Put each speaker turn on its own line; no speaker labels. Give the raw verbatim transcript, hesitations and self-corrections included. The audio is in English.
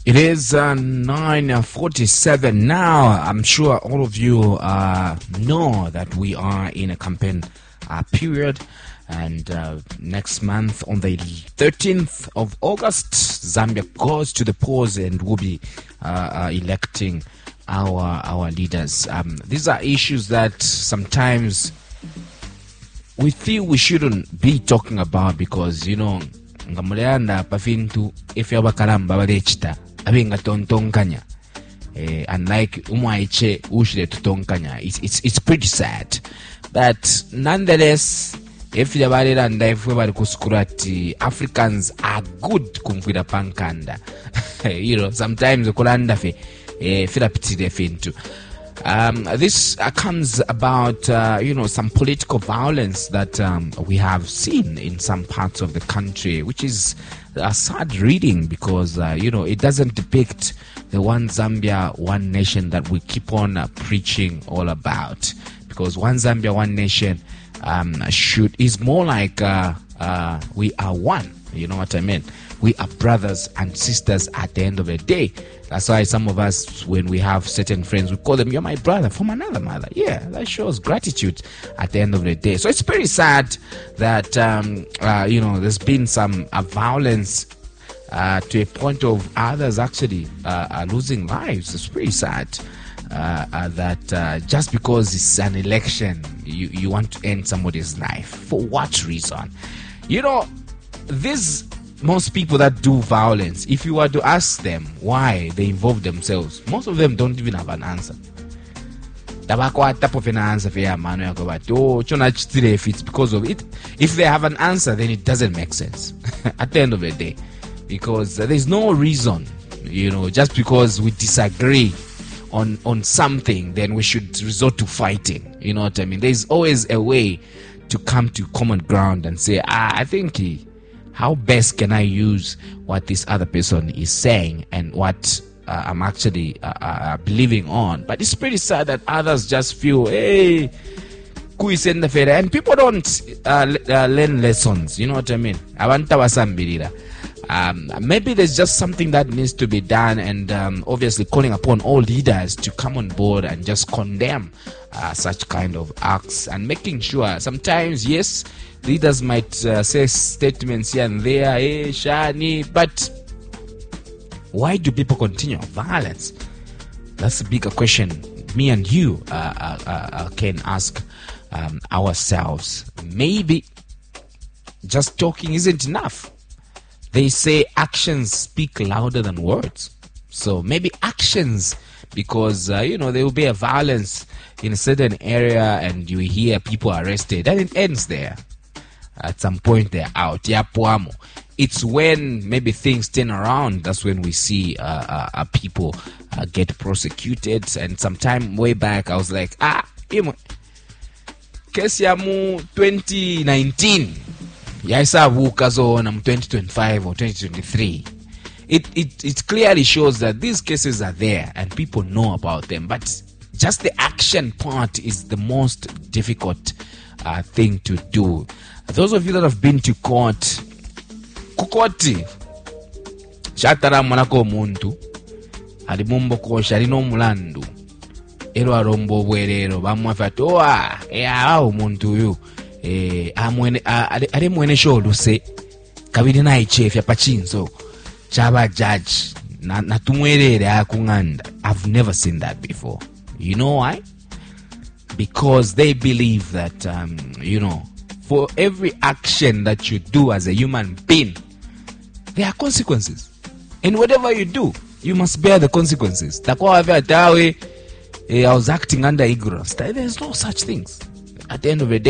It is uh, nine forty-seven now. I'm sure all of you uh, know that we are in a campaign uh, period, and uh, next month on the thirteenth of August, Zambia goes to the polls and will be uh, uh, electing our our leaders. Um, these are issues that sometimes we feel we shouldn't be talking about because, you know, ngamuleanda pafintu if yabakalamba balechita abenga tontonkanya eh, unlike umwaiche ushile tutonkanya. It's, it's, it's pretty sad, but nonetheless, if yabalelanda if bali kuskurati Africans are good kumfira pankanda you know, sometimes ukulanda fe eh, filapitide fintu. Um, this uh, comes about, uh, you know, some political violence that um, we have seen in some parts of the country, which is a sad reading because, uh, you know, it doesn't depict the one Zambia, one nation that we keep on uh, preaching all about. Because one Zambia, one nation um, should is more like uh, uh, we are one. You know what I mean? We are brothers and sisters at the end of the day. That's why some of us, when we have certain friends, we call them, you're my brother from another mother. Yeah, that shows gratitude at the end of the day. So it's very sad that, um, uh, you know, there's been some uh, violence uh, to a point of others actually uh, are losing lives. It's pretty sad uh, uh, that uh, just because it's an election, you, you want to end somebody's life. For what reason? You know, this... Most people that do violence, if you were to ask them why they involve themselves, most of them don't even have an answer. If it's because of it, if they have an answer, then it doesn't make sense at the end of the day, because there's no reason, you know, just because we disagree on on something, then we should resort to fighting. You know what I mean? There's always a way to come to common ground and say, ah, I think he. How best can I use what this other person is saying and what uh, I'm actually uh, uh, believing on? But it's pretty sad that others just feel, hey, and people don't uh, uh, learn lessons. You know what I mean? Um, maybe there's just something that needs to be done, and um, obviously calling upon all leaders to come on board and just condemn uh, such kind of acts and making sure sometimes, yes, leaders might uh, say statements here and there, hey, Shani, but why do people continue violence? That's a bigger question me and you uh, uh, uh, can ask um, ourselves. Maybe just talking isn't enough. They say actions speak louder than words. So maybe actions, because, uh, you know, there will be a violence in a certain area and you hear people arrested and it ends there. At some point they're out. It's when maybe things turn around, that's when we see uh, uh, uh, people uh, get prosecuted. And sometime way back I was like, ah, kesi ya mu twenty nineteen. twenty twenty-five or twenty twenty-three. It, it it clearly shows that these cases are there and people know about them, but just the action part is the most difficult uh, thing to do. Those of you that have been to court, kukoti shatara mwanako muntu alimumbo kosha alino mulandu ero arombo bwerero bamwafata oa ya omuntu uyu eh amwene ale mwene sholuse kabiri na ichefya pachinzo chaba judge na natumwerere akunganda. I've never seen that before. You know why? Because they believe that um, you know, for every action that you do as a human being, there are consequences, and whatever you do, you must bear the consequences. I was acting under ignorance. There's no such things at the end of the day.